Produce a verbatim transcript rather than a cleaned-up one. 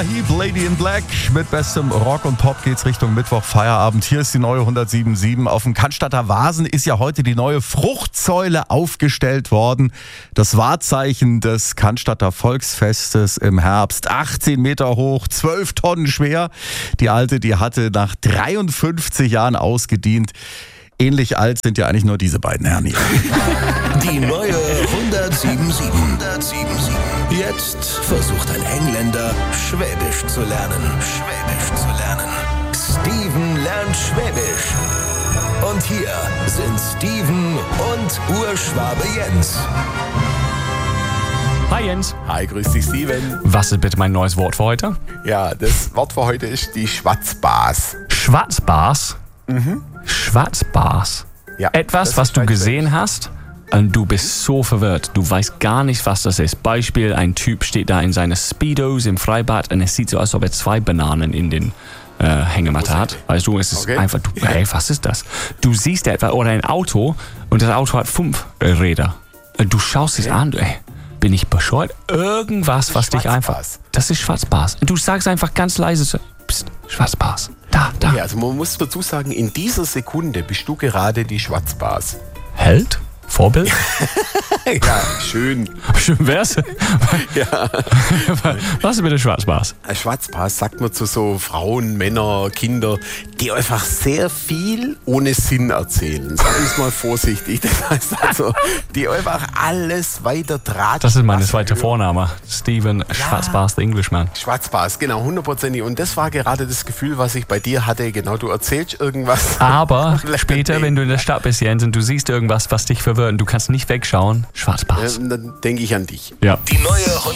Heep, Lady in Black. Mit bestem Rock und Pop geht's Richtung Mittwoch, Feierabend. Hier ist die neue hundertsieben Komma sieben. Auf dem Cannstatter Vasen ist ja heute die neue Fruchtsäule aufgestellt worden. Das Wahrzeichen des Cannstatter Volksfestes im Herbst. achtzehn Meter hoch, zwölf Tonnen schwer. Die alte, die hatte nach dreiundfünfzig Jahren ausgedient. Ähnlich alt sind ja eigentlich nur diese beiden Herren hier. Die neue hundertsieben Komma sieben. hundertsieben Komma sieben. Jetzt versucht ein Engländer, Schwäbisch zu lernen. Schwäbisch zu lernen. Steven lernt Schwäbisch. Und hier sind Steven und Urschwabe Jens. Hi Jens. Hi, grüß dich Steven. Was ist bitte mein neues Wort für heute? Ja, das Wort für heute ist die Schwatzbas. Schwarzbars? Mhm. Schwarzbars? Ja, Etwas, was du gesehen hast und du bist so verwirrt. Du weißt gar nicht, was das ist. Beispiel, ein Typ steht da in seinen Speedos im Freibad und es sieht so aus, als ob er zwei Bananen in den äh, Hängematte hat. Weißt du, es ist Okay. einfach, du, hey, was ist das? Du siehst etwas oder ein Auto und das Auto hat fünf Räder. Und du schaust es an, ey, bin ich bescheuert? Irgendwas, was dich einfach... Schwarzbars. Das ist Schwarzbars. Und du sagst einfach ganz leise so, Psst, Schwarzbars. Da, da. Ja, also man muss dazu sagen, in dieser Sekunde bist du gerade die Schwatzbas. Held? Vorbild? Ja, schön. Schön wär's. Ja. Was ist mit der Schwarzbars? Ein Schwatzbas sagt man zu so Frauen, Männer, Kinder, die einfach sehr viel ohne Sinn erzählen. Sagen wir es mal vorsichtig. Das heißt also, die einfach alles weiter tragen. Das ist meine was zweite hören. Vorname. Steven Schwarzbars, the Englishman. Schwarzbas, genau, hundertprozentig. Und das war gerade das Gefühl, was ich bei dir hatte. Genau, du erzählst irgendwas. Aber später, wenn du in der Stadt bist, Jens, und du siehst irgendwas, was dich verwirrt und du kannst nicht wegschauen, Schwarzbars. Ähm, dann denke ich an dich. Ja. Die neue